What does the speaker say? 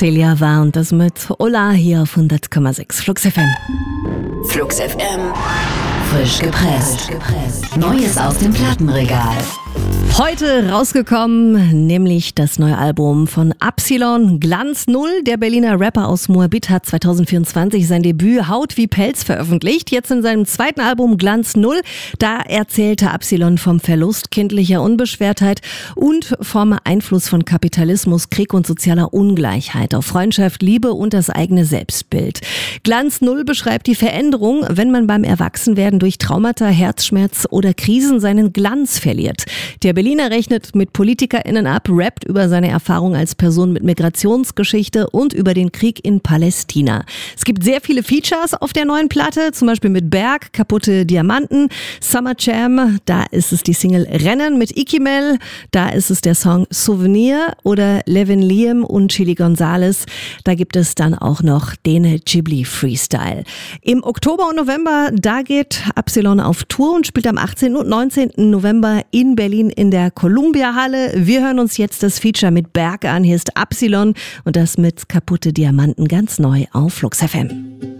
Celia war und das mit Ola hier auf 100,6 Flux FM. Flux FM. Frisch gepresst. Neues aus dem Plattenregal. Heute rausgekommen, nämlich das neue Album von Absilon, Glanz Null. Der Berliner Rapper aus Moabit hat 2024 sein Debüt Haut wie Pelz veröffentlicht. Jetzt in seinem zweiten Album Glanz Null, da erzählte Absilon vom Verlust kindlicher Unbeschwertheit und vom Einfluss von Kapitalismus, Krieg und sozialer Ungleichheit auf Freundschaft, Liebe und das eigene Selbstbild. Glanz Null beschreibt die Veränderung, wenn man beim Erwachsenwerden durch Traumata, Herzschmerz oder Krisen seinen Glanz verliert. Der Berliner rechnet mit PolitikerInnen ab, rappt über seine Erfahrung als Person mit Migrationsgeschichte und über den Krieg in Palästina. Es gibt sehr viele Features auf der neuen Platte, zum Beispiel mit Berg, Kaputte Diamanten, Summer Jam, da ist es die Single Rennen mit Ikimel, da ist es der Song Souvenir oder Levin Liam und Chili Gonzales, da gibt es dann auch noch den Ghibli Freestyle. Im Oktober und November, da geht Absilon auf Tour und spielt am 18. und 19. November in Berlin in der Columbia Halle. Wir hören uns jetzt das Feature mit Berg an. Hier ist Absilon und das mit Kaputte Diamanten ganz neu auf Flux FM.